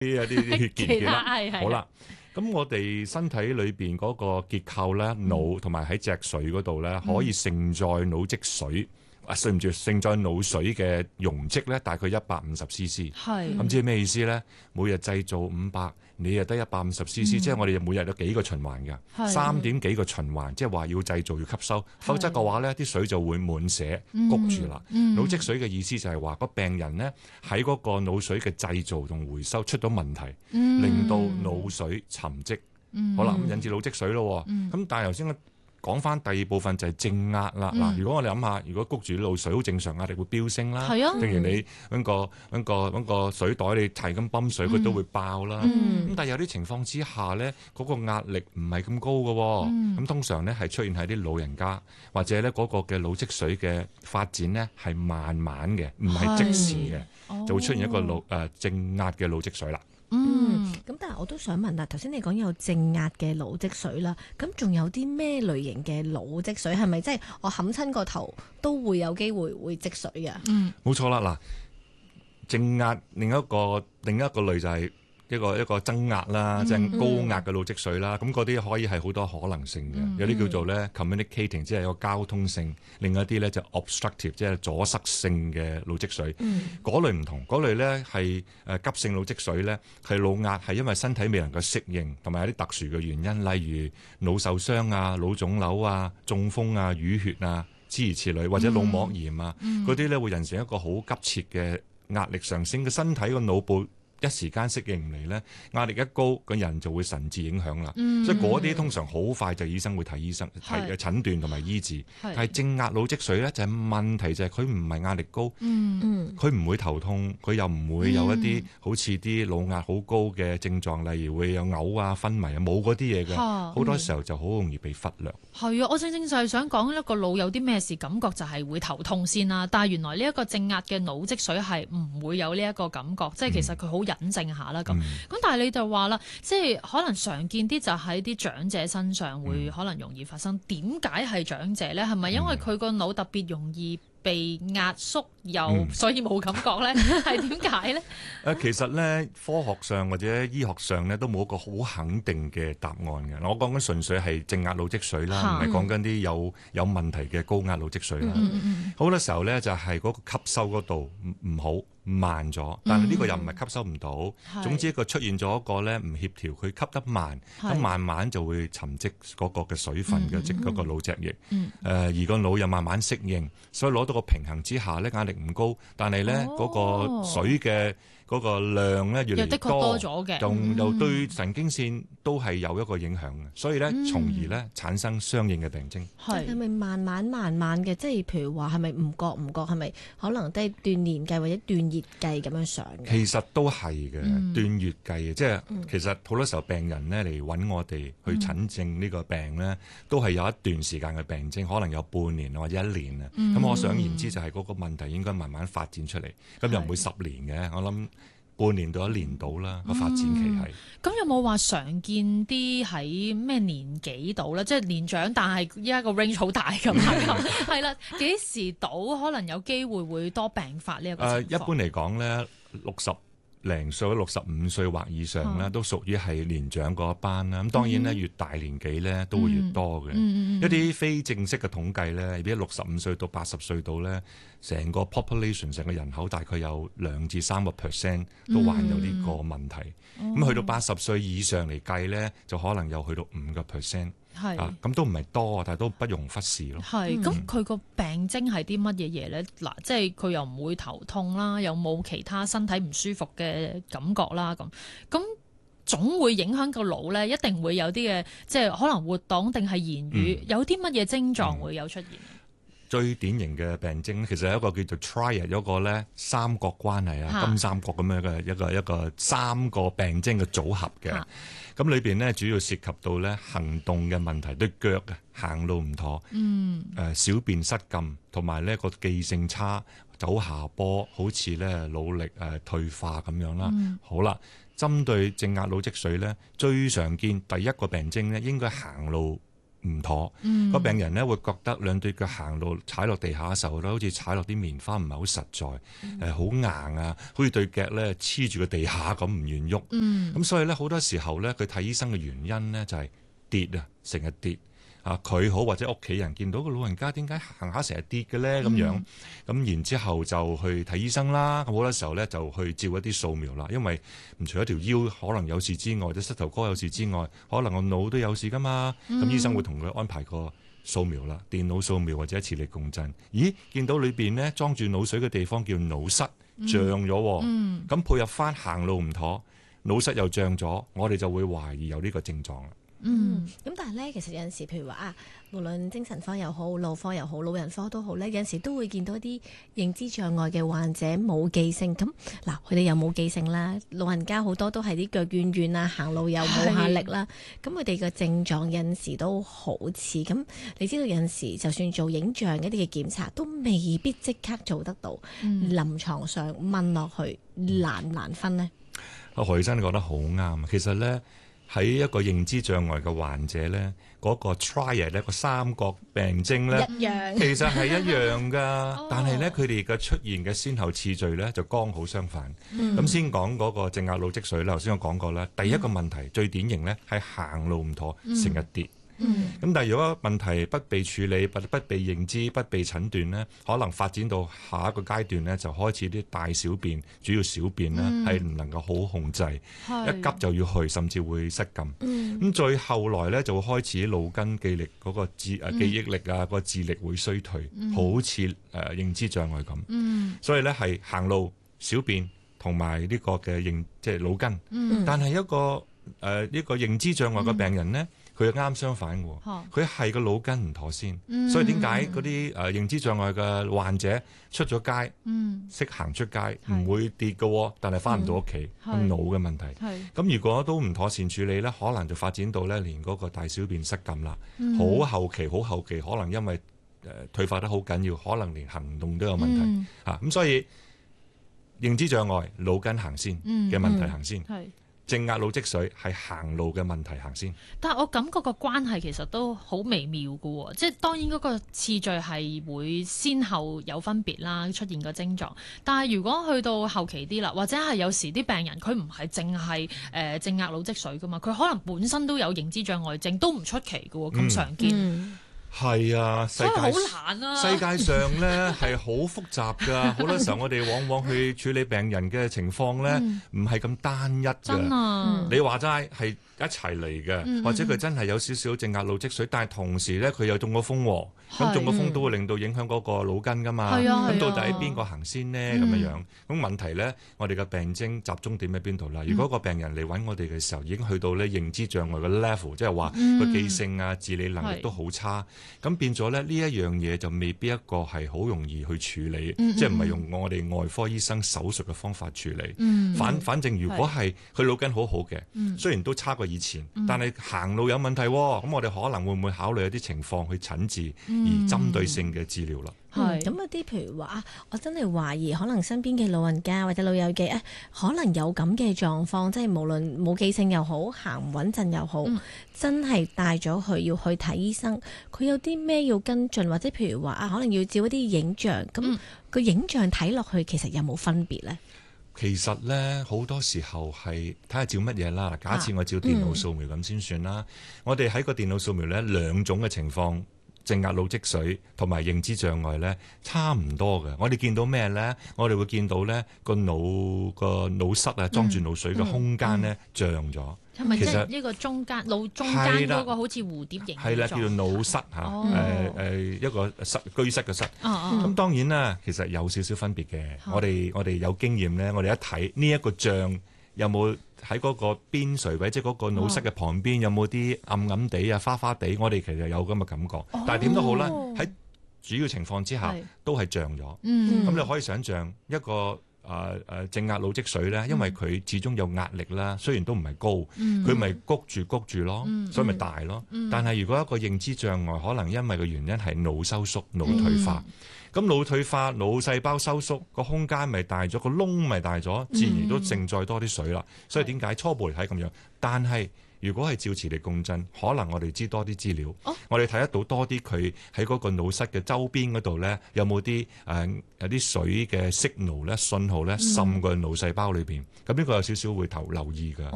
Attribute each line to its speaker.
Speaker 1: 啲血健啦。
Speaker 2: 係
Speaker 1: 好啦，咁我哋身體裏邊嗰個結構咧，腦同埋喺脊髓嗰度咧，可以盛載腦積水。對唔住，盛載腦水嘅容積咧，大概150cc。
Speaker 2: 係
Speaker 1: 咁即係咩意思咧？每日製造500，你又得150cc，即係我哋每日有幾個循環㗎，3點幾個循環，即係話要製造要吸收，否則嘅話咧，啲水就會滿瀉谷住啦。腦積水嘅意思就係話個病人咧喺嗰個腦水嘅製造同回收出到問題，令到腦水沉積。好啦，咁引致腦積水咯。咁但係頭先講翻第二部分就係正壓啦。嗱，如果我哋諗下，如果谷住啲腦水好正常，壓力會飆升啦。
Speaker 2: 係啊，
Speaker 1: 正如你揾個水袋，你係咁泵水，佢都會爆啦。咁但係有啲情況之下咧，嗰個壓力唔係咁高嘅。咁通常咧係出現喺啲老人家，或者咧嗰個嘅腦積水嘅發展咧係慢慢嘅，唔係即時嘅，就會出現一個正壓嘅腦積水啦。
Speaker 3: 咁但係我都想問啦，頭先你講有正壓嘅腦積水啦，咁仲有啲咩類型嘅腦積水？係咪即係我冚親個頭都會有機會積水啊？
Speaker 1: 冇錯啦，嗱，正壓另一個類就係一個增壓啦，即係高壓嘅腦積水啦。咁嗰啲可以係好多可能性嘅，有啲叫做咧 communicating， 即係有個交通性；另一啲咧就 obstructive， 即係阻塞性嘅腦積水。嗰類唔同，嗰類咧係急性腦積水咧，係腦壓係因為身體未能夠適應，同埋有啲特殊嘅原因，例如腦受傷啊、腦腫瘤啊、中風啊、淤血啊，諸如此類，或者腦膜炎啊，嗰啲咧會形成一個好急切嘅壓力上升嘅身體個腦部。一時間適應唔嚟咧，壓力一高，個人就會神志影響啦。所以嗰啲通常好快就醫生會睇醫生睇診斷同埋醫治。但係正壓腦積水咧，就係問題就係佢唔係壓力高，佢唔會頭痛，佢又唔會有一啲好似啲腦壓好高嘅症狀，例如會有嘔啊、昏迷啊，冇嗰啲嘢嘅。好多時候就好容易被忽略。
Speaker 2: 係啊，我正正就係想講一個腦有啲咩事，感覺就係會頭痛先啦。但係原來呢一個正壓嘅腦積水係唔會有呢一個感覺，即係其實佢好隱性下啦咁。但係你就話啦，即係可能常見啲就喺啲長者身上會可能容易發生。點解係長者咧？係咪因為佢個腦特別容易被壓縮，又所以冇感覺咧？係點解咧？
Speaker 1: 其實咧，科學上或者醫學上咧都冇一個好肯定嘅答案嘅。我講緊純粹係正壓腦積水啦，唔係講緊啲有問題嘅高壓腦積水啦。好多時候咧就係嗰個吸收嗰度唔好。慢咗，但係呢個又唔係吸收唔到。總之一個出現咗一個咧唔協調，佢吸得慢，咁慢慢就會沉積嗰個嘅水分嘅即嗰個腦脊液。而個腦又慢慢適應，所以攞到個平衡之下咧，壓力唔高，但係咧嗰個水嘅嗰個量咧越嚟越多咗嘅，又對神經線都係有一個影響嘅，所以咧從而咧產生相應嘅病徵。
Speaker 3: 係咪慢慢嘅？即係譬如話係咪唔覺，係咪可能都係斷年計或者斷月計咁樣上嘅？
Speaker 1: 其實都係嘅，斷月計嘅，即係其實好多時候病人咧嚟揾我哋去診症呢個病咧，都係有一段時間嘅病徵，可能有半年或者1年啊。咁我想言之就係嗰個問題應該慢慢發展出嚟，咁又唔會10年嘅，我諗半年到1年到啦，個發展期係。
Speaker 2: 咁有冇話常見啲喺咩年紀到咧？即係年長，但係依家個 range 好大咁樣，係啦，幾時到可能有機會會多病發呢一個情況？
Speaker 1: 一般嚟講咧，60零歲、65歲或以上咧，都屬於係年長嗰一班啦。咁當然咧，越大年紀咧都會越多嘅。一啲非正式嘅統計咧，而家65歲到80歲到咧，成個 population 成個人口大概有2至3% 都患有呢個問題。咁去到80歲以上嚟計咧，就可能有去到5%。係咁都唔係多，但係都不容忽視咯。
Speaker 2: 係咁，佢個病徵係啲乜嘢嘢咧？嗱，即係佢又唔會頭痛啦，又冇其他身體唔舒服嘅感覺啦，咁總會影響個腦咧，一定會有啲嘅，即係可能活動定係言語，有啲乜嘢症狀會有出現？
Speaker 1: 最典型嘅病徵其實有一個叫做 triad， 有一個咧三角關係啊，金三角咁樣嘅一個3個病徵嘅組合嘅。咁裏邊咧主要涉及到咧行動嘅問題，對腳嘅行路唔妥，小便失禁，同埋呢個記性差，走下坡，好似咧腦力退化咁樣啦。好啦，針對正壓腦積水咧，最常見第一個病徵咧應該行路唔妥。個病人咧會覺得兩對腳行路踩落地下嘅時候咧，好似踩落啲棉花，唔係好實在，好硬啊，好似對腳咧黐住個地下咁唔願喐。咁所以咧好多時候咧，佢睇醫生嘅原因咧就係跌啊，成日跌。佢好或者屋企人見到個老人家點解行下成日跌嘅咧咁樣，咁然之後就去睇醫生啦。咁好多時候咧就去照一啲掃描啦，因為唔除咗條腰可能有事之外，或者膝頭哥有事之外，可能個腦都有事噶嘛。咁醫生會同佢安排個掃描啦，電腦掃描或者磁力共振。咦，見到裏邊咧裝住腦水嘅地方叫腦室脹咗，咁配合翻行路唔妥，腦室又脹咗，我哋就會懷疑有呢個症狀啦。
Speaker 3: 咁但係咧，其實有陣時，譬如話無論精神科又好、腦科又好、老人科都好咧，有陣時都會見到一啲認知障礙嘅患者冇記性。咁嗱，佢哋又冇記性啦，老人家好多都係啲腳軟軟啊，行路又冇下力啦。咁佢哋嘅症狀有陣時都好似咁。你知道有陣時就算做影像一啲嘅檢查，都未必即刻做得到。臨床上問落去難唔難分呢？
Speaker 1: 何醫生你講得好啱，其實咧。喺一個認知障礙嘅患者咧，嗰個 triad 咧個三角病徵咧，
Speaker 3: 一樣
Speaker 1: 其實係一樣噶，但係咧佢哋嘅出現嘅先後次序咧就剛好相反。咁先講嗰個正壓腦積水啦，頭先我講過啦，第一個問題最典型咧係行路唔妥，成日跌。咁但係如果問題不被處理、不被認知、不被診斷咧，可能發展到下一個階段咧，就開始啲大小便，主要小便咧係唔能夠好控制，一急就要去，甚至會失禁。咁最後來咧就會開始腦筋記力嗰個記憶力啊，個智力會衰退，好似認知障礙咁。所以咧係行路、小便同埋呢個嘅即係腦筋。但係一個呢個認知障礙嘅病人咧。佢啱相反喎，佢係個腦筋唔妥先，所以點解嗰啲認知障礙嘅患者出咗街，識行出街，唔會跌嘅，但係翻唔到屋企，腦嘅問題。咁如果都唔妥善處理咧，可能就發展到咧連嗰個大小便失禁啦。好後期，可能因為退化得好緊要，可能連行動都有問題嚇。咁所以認知障礙腦筋行先嘅問題行先。正壓腦積水係行路嘅問題行先，
Speaker 2: 但係我感覺個關係其實都好微妙嘅喎，即係當然嗰個次序係會先後有分別啦，出現個症狀。但係如果去到後期啲啦，或者係有時啲病人佢唔係淨係正壓腦積水噶嘛，佢可能本身都有認知障礙症，都唔出奇嘅喎，咁常見。
Speaker 1: 係啊，
Speaker 2: 所以好難啊！
Speaker 1: 世界上咧係好複雜㗎，好多時候我哋往往去處理病人嘅情況咧，唔係咁單一㗎。
Speaker 2: 真啊！
Speaker 1: 你話齋係一齊嚟嘅，或者佢真係有少少正壓腦積水，但係同時咧佢又中咗風喎，咁中咗風都會令到影響嗰個腦筋㗎嘛。咁到底邊個行先呢？咁樣咁問題咧，我哋嘅病徵集中點喺邊度啦？如果個病人嚟揾我哋嘅時候已經去到咧認知障礙嘅 level， 即係話個記性啊、自理能力都好差，咁變咗咧呢一樣嘢就未必一個係好容易去處理，即係唔係用我哋外科醫生手術嘅方法處理。反正如果係佢腦筋好好嘅，雖然都差過以前，但係行路有問題，咁我哋可能會唔會考慮一啲情況去診治，而針對性嘅治療啦。
Speaker 3: 咁一啲譬如話我真係懷疑可能身邊嘅老人家或者老友記可能有咁嘅狀況，即係無論冇記性又好，行唔穩陣又好，真係帶咗佢要去睇醫生，佢有啲咩要跟進，或者譬如話可能要照一啲影像，咁個影像睇落去其實有冇分別呢？
Speaker 1: 其實咧好多時候係睇下照乜嘢啦。假設我照電腦掃描咁先算啦。我哋喺個電腦掃描咧兩種嘅情況。正壓腦積水同埋認知障礙咧差唔多嘅，我哋見到咩咧？我哋會見到咧個腦室啊，裝住腦水嘅空間咧脹咗。
Speaker 2: 係咪即係呢個中間腦中間嗰個好似蝴蝶形？
Speaker 1: 係啦，叫做腦室一個居室嘅室。咁當然啦，其實有少少分別嘅。我哋有經驗咧，我哋一睇呢一個脹有冇喺嗰個邊垂位，即係嗰個腦室嘅旁邊有冇啲暗暗地啊、花花地，我哋其實有咁嘅感覺。但係點都好啦，喺主要情況之下都係脹咗。咁你可以想像一個正壓腦積水咧，因為佢始終有壓力啦，雖然都唔係高，佢咪谷住咯，所以咪大咯。但係如果一個認知障礙，可能因為個原因係腦收縮、腦退化。咁腦退化、腦細胞收縮，個空間咪大咗，個窿咪大咗，自然都盛載多啲水啦。所以點解初步嚟睇咁樣？但係如果係照磁力共振，可能我哋知多啲資料，
Speaker 2: 哦
Speaker 1: 我哋睇得到多啲佢喺嗰個腦室嘅周邊嗰度咧，有冇啲有啲水嘅 signal 咧信號咧滲過腦細胞裏邊，咁呢個有少少會留意㗎。